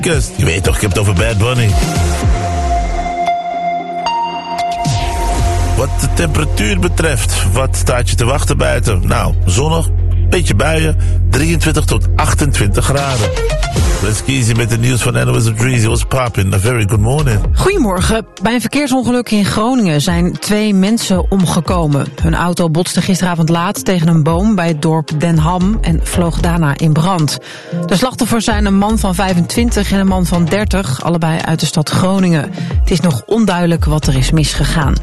Je weet toch, ik heb het over Bad Bunny. Wat de temperatuur betreft, wat staat je te wachten buiten? Nou, zonnig, beetje buien, 23 tot 28 graden. Let's kiezen met het nieuws van NOS op 3. What's poppin'? A very good morning. Goedemorgen. Bij een verkeersongeluk in Groningen zijn 2 mensen omgekomen. Hun auto botste gisteravond laat tegen een boom bij het dorp Den Ham en vloog daarna in brand. De slachtoffers zijn een man van 25 en een man van 30, allebei uit de stad Groningen. Het is nog onduidelijk wat er is misgegaan.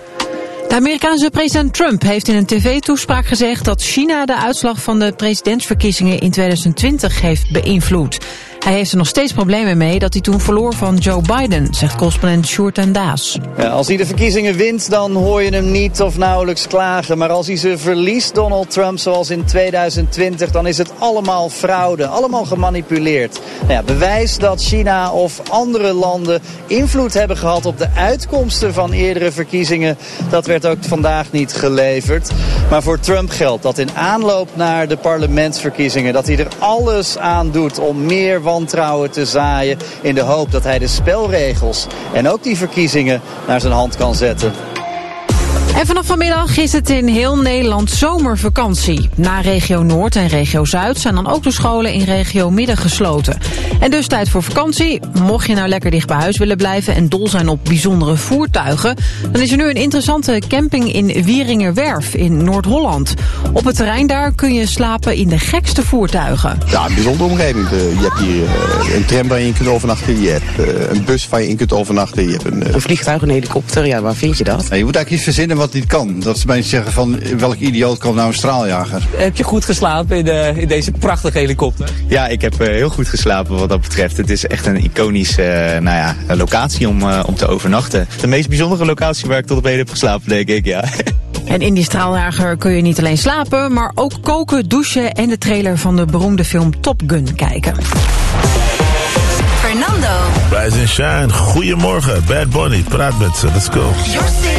De Amerikaanse president Trump heeft in een tv-toespraak gezegd dat China de uitslag van de presidentsverkiezingen in 2020 heeft beïnvloed. Hij heeft er nog steeds problemen mee dat hij toen verloor van Joe Biden, zegt correspondent Sjoerd en Daas. Ja, als hij de verkiezingen wint, dan hoor je hem niet of nauwelijks klagen. Maar als hij ze verliest, Donald Trump, zoals in 2020, dan is het allemaal fraude, allemaal gemanipuleerd. Nou ja, bewijs dat China of andere landen invloed hebben gehad op de uitkomsten van eerdere verkiezingen, dat werd ook vandaag niet geleverd. Maar voor Trump geldt dat in aanloop naar de parlementsverkiezingen, dat hij er alles aan doet om meer wantrouwen te zaaien in de hoop dat hij de spelregels en ook die verkiezingen naar zijn hand kan zetten. En vanaf vanmiddag is het in heel Nederland zomervakantie. Na regio Noord en regio Zuid zijn dan ook de scholen in regio Midden gesloten. En dus tijd voor vakantie. Mocht je nou lekker dicht bij huis willen blijven en dol zijn op bijzondere voertuigen, dan is er nu een interessante camping in Wieringerwerf in Noord-Holland. Op het terrein daar kun je slapen in de gekste voertuigen. Ja, een bijzondere omgeving. Je hebt hier een tram waar je in kunt overnachten. Je hebt een bus waar je in kunt overnachten. Je hebt een vliegtuig, een helikopter. Ja, waar vind je dat? Je moet eigenlijk iets verzinnen wat niet kan. Dat ze mensen zeggen van welk idioot komt nou een straaljager. Heb je goed geslapen in deze prachtige helikopter? Ja, ik heb heel goed geslapen wat dat betreft. Het is echt een iconische locatie om te overnachten. De meest bijzondere locatie waar ik tot op heden heb geslapen, denk ik, ja. En in die straaljager kun je niet alleen slapen, maar ook koken, douchen en de trailer van de beroemde film Top Gun kijken. Fernando. Rise and shine. Goedemorgen. Bad Bunny. Praat met ze. Let's go.